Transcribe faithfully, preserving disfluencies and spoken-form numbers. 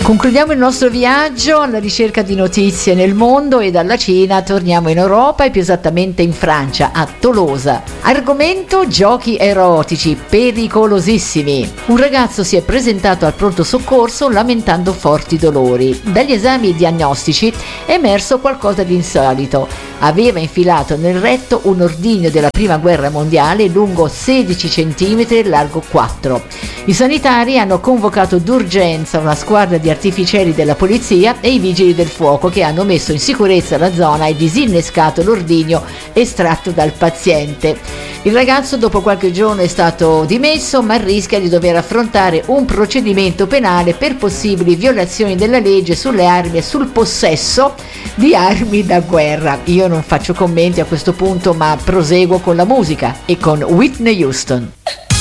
Concludiamo il nostro viaggio alla ricerca di notizie nel mondo e dalla Cina torniamo in Europa e più esattamente in Francia, a Tolosa. Argomento: giochi erotici pericolosissimi. Un ragazzo si è presentato al pronto soccorso lamentando forti dolori. Dagli esami diagnostici è emerso qualcosa di insolito. Aveva infilato nel retto un ordigno della prima guerra mondiale lungo sedici centimetri e largo quattro. I sanitari hanno convocato d'urgenza una squadra di artificieri della polizia e i vigili del fuoco che hanno messo in sicurezza la zona e disinnescato l'ordigno estratto dal paziente. Il ragazzo dopo qualche giorno è stato dimesso, ma rischia di dover affrontare un procedimento penale per possibili violazioni della legge sulle armi e sul possesso di armi da guerra. Io non faccio commenti a questo punto, ma proseguo con la musica e con Whitney Houston.